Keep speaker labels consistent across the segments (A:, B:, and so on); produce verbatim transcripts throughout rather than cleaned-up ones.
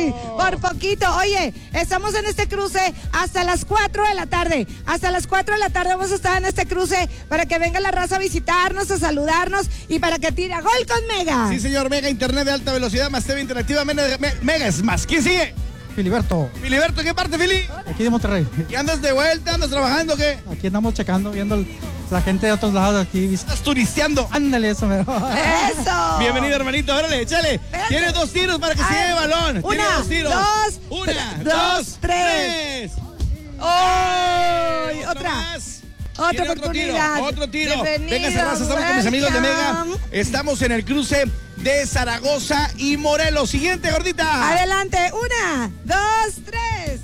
A: Ay, por poquito. Oye, estamos en este cruce hasta las cuatro de la tarde. Hasta las cuatro de la tarde vamos a estar en este cruce para que venga la raza a visitarnos, a saludarnos y para que tire a gol con Mega.
B: Sí, señor, Mega Internet de alta velocidad más T V interactiva. Mega, Mega es más. ¿Quién sigue?
C: Filiberto.
B: Filiberto, ¿qué parte, Fili?
C: Aquí de Monterrey.
B: ¿Y andas de vuelta? ¿Andas trabajando o qué?
C: Aquí andamos checando, viendo el, la gente de otros lados aquí.
B: ¿Estás turisteando?
C: Ándale, eso, mero.
A: ¡Eso!
B: Bienvenido, hermanito. Órale, échale. Tienes dos tiros para que se lleve el balón.
A: Una,
B: Tiene dos tiros.
A: dos,
B: Una,
A: tres,
B: dos,
A: tres.
B: tres.
A: ¡Ay!
B: Otro
A: Otra.
B: más.
A: Otra
B: Tiene
A: oportunidad.
B: Otro tiro. Otro tiro.
A: Bienvenido,
B: Venga, raza, estamos con mis amigos de Mega.
A: welcome.
B: Estamos en el cruce de Zaragoza y Morelos. Siguiente, gordita.
A: Adelante, una, dos, tres.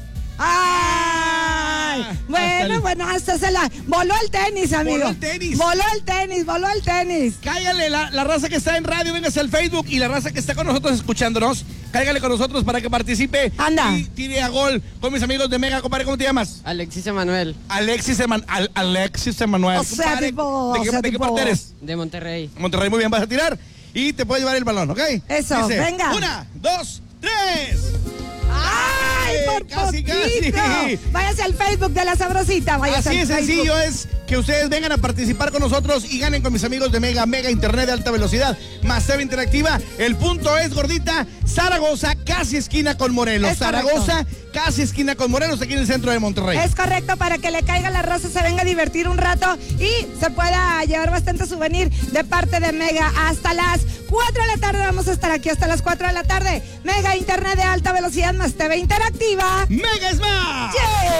A: ¡Ay! Bueno,
B: el...
A: bueno, hasta se la... Voló el tenis, amigo.
B: Voló el tenis.
A: Voló el tenis, voló el tenis.
B: Cáigale la, la raza que está en radio, véngase al Facebook y la raza que está con nosotros escuchándonos, cáigale con nosotros para que participe.
A: Anda.
B: Y tire a gol con mis amigos de Mega. Compadre, ¿cómo te llamas?
D: Alexis Emanuel.
B: Alexis Eman, Al, Alexis Emanuel.
A: O sea,
B: Compadre,
A: tipo,
B: ¿de qué,
A: o sea,
B: de qué
A: tipo.
B: parte eres?
D: De Monterrey.
B: Monterrey, muy bien, vas a tirar y te puedes llevar el balón, ¿ok?
A: Eso,
B: Dice,
A: venga.
B: Una, dos, tres.
A: ¡Ay, por
B: Casi,
A: poquito!
B: casi.
A: Váyase al Facebook de La Sabrosita. Váyase
B: Así
A: al
B: de sencillo
A: Facebook.
B: es que ustedes vengan a participar con nosotros y ganen con mis amigos de Mega, Mega Internet de alta velocidad, más T V interactiva. El punto es, gordita, Zaragoza, casi esquina con Morelos.
A: Es
B: Zaragoza, casi esquina con Morelos, aquí en el centro de Monterrey.
A: Es correcto, para que le caiga la raza, se venga a divertir un rato y se pueda llevar bastante souvenir de parte de Mega. Hasta las cuatro de la tarde vamos a estar aquí, hasta las cuatro de la tarde. Mega Internet de alta velocidad más T V interactiva.
B: ¡Mega es más!
A: ¡Yeah!